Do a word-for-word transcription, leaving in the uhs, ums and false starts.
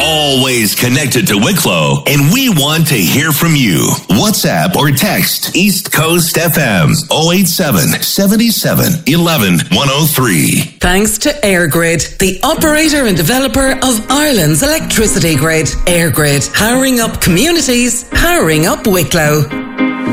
always connected to Wicklow, and we want to hear from you. WhatsApp or text East Coast F M oh eight seven, seven seven, one one, one oh three. Thanks to EirGrid, the operator and developer of Ireland's electricity grid. EirGrid, powering up communities, powering up Wicklow.